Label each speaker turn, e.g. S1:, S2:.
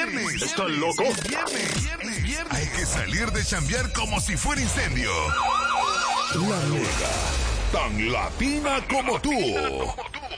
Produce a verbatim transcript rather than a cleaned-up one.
S1: viernes.
S2: ¿Estás loco?
S1: Es viernes, viernes, viernes. Hay que salir de chambear como si fuera incendio.
S2: La Mega, tan latina como tú.